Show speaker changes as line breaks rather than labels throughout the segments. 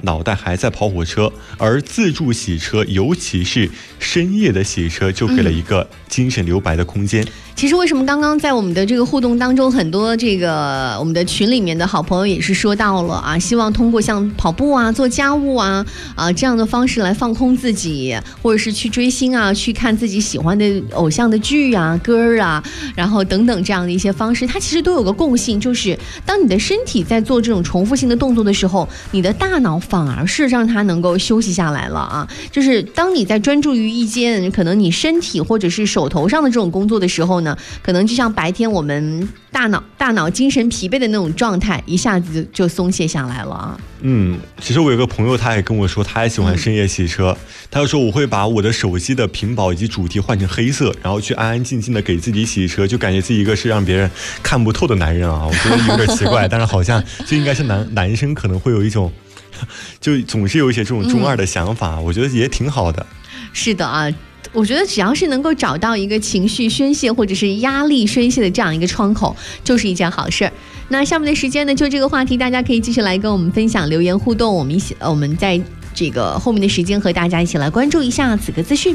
脑袋还在跑火车，而自助洗车，尤其是深夜的洗车，就给了一个精神留白的空间。
其实为什么刚刚在我们的这个互动当中，很多我们的群里面的好朋友也是说到了啊，希望通过像跑步啊、做家务啊这样的方式来放空自己，或者是去追星啊、去看自己喜欢的偶像的剧啊、歌啊，然后等等这样的一些方式，它其实都有个共性，就是当你的身体在做这种重复性的动作的时候，你的大脑反而是让它能够休息下来了啊。就是当你在专注于一件可能你身体或者是手头上的这种工作的时候呢，可能就像白天我们大脑精神疲惫的那种状态，一下子就松懈下来了啊。
其实我有个朋友，他也跟我说，他也喜欢深夜洗车。他就说，我会把我的手机的屏保以及主题换成黑色，然后去安安静静的给自己洗车，就感觉自己一个是让别人看不透的男人啊。我觉得有点奇怪，但是好像就应该是男生可能会有一种，就总是有一些这种中二的想法，我觉得也挺好的。
是的啊。我觉得只要是能够找到一个情绪宣泄或者是压力宣泄的这样一个窗口，就是一件好事儿。那下面的时间呢，就这个话题，大家可以继续来跟我们分享留言互动，我们在这个后面的时间和大家一起来关注一下此个资讯。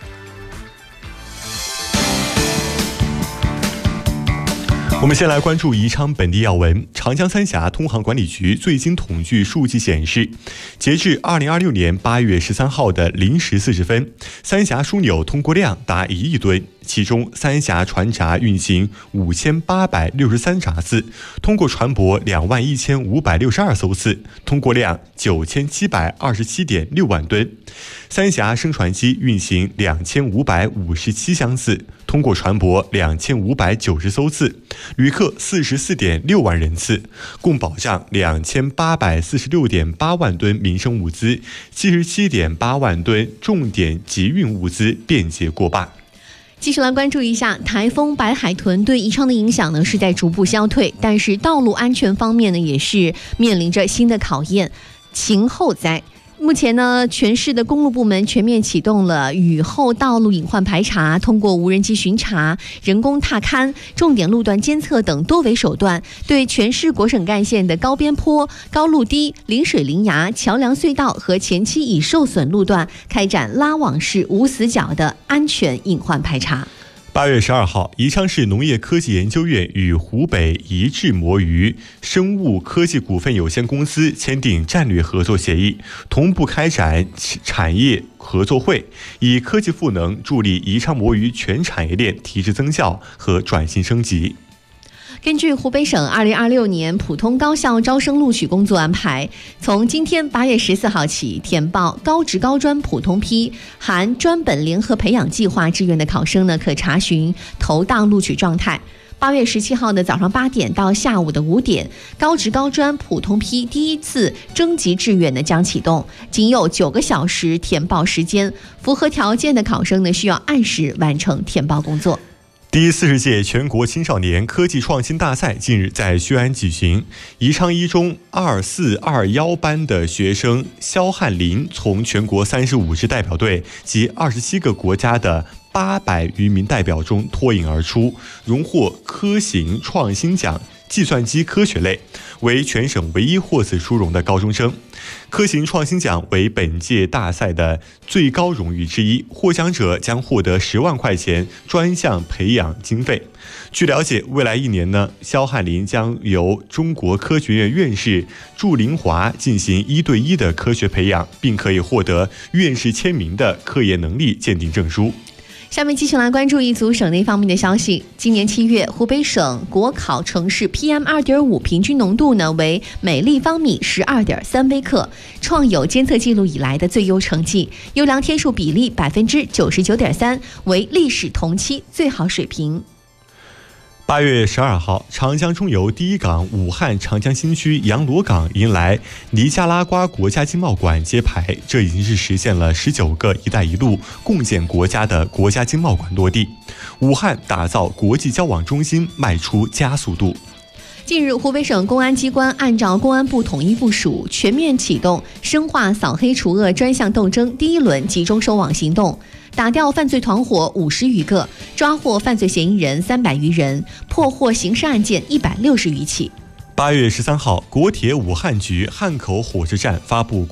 我们先来关注宜昌本地要闻。长江三峡通航管理局最新统计数据显示，截至2026年8月13号的0时40分，三峡枢纽通过量达1亿吨，其中三峡船闸运行5863闸次，通过船舶21562艘次，通过量9727.6万吨；三峡升船机运行2557箱次，通过船舶2590艘次，旅客44.6万人次，共保障2846.8万吨民生物资，77.8万吨重点集运物资便捷过坝。
继续来关注一下台风白海豚对宜昌的影响呢，是在逐步消退，但是道路安全方面呢，也是面临着新的考验，晴后灾。目前呢，全市的公路部门全面启动了雨后道路隐患排查，通过无人机巡查、人工踏勘、重点路段监测等多维手段，对全市国省干线的高边坡、高路低、临水临崖、桥梁隧道和前期已受损路段开展拉网式无死角的安全隐患排查。
8月12号，宜昌市农业科技研究院与湖北宜智魔芋生物科技股份有限公司签订战略合作协议，同步开展产业合作会，以科技赋能助力宜昌魔芋全产业链提质增效和转型升级。
根据湖北省2026年普通高校招生录取工作安排，从今天8月14号起，填报高职高专普通批含专本联合培养计划志愿的考生呢，可查询投档录取状态。8月17号的早上8点到下午的5点，高职高专普通批第一次征集志愿呢将启动，仅有9个小时填报时间，符合条件的考生呢需要按时完成填报工作。
第40届全国青少年科技创新大赛近日在宣安举行，宜昌一中2421班的学生肖汉林从全国35支代表队及27个国家的800余名代表中脱颖而出，荣获科行创新奖计算机科学类，为全省唯一获此殊荣的高中生。科行创新奖为本届大赛的最高荣誉之一，获奖者将获得10万块钱专项培养经费。据了解，未来1年呢，肖汉林将由中国科学院院士祝林华进行1对1的科学培养，并可以获得院士签名的科研能力鉴定证书。
下面继续来关注一组省内方面的消息。今年7月，湖北省国考城市 PM2.5 平均浓度呢为每立方米12.3微克，创有监测记录以来的最优成绩，优良天数比例99.3%，为历史同期最好水平。
8月12号，长江中游第一港武汉长江新区洋螺港迎来尼加拉瓜国家经贸馆揭牌，这已经是实现了19个“一带一路”共建国家的国家经贸馆落地，武汉打造国际交往中心迈出加速度。
近日，湖北省公安机关按照公安部统一部署，全面启动深化扫黑除恶专项斗争第1轮集中收网行动，打掉犯罪团伙50余个，抓获犯罪嫌疑人300余人，破获刑事案件160余起。
8月13号，国铁武汉局汉口火车站发布